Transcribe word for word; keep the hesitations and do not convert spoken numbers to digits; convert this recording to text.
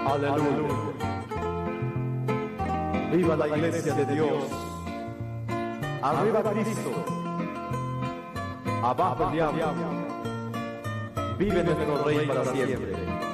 Aleluya. Viva la iglesia de Dios. Arriba Cristo. Abajo el diablo. Vive nuestro Rey para siempre.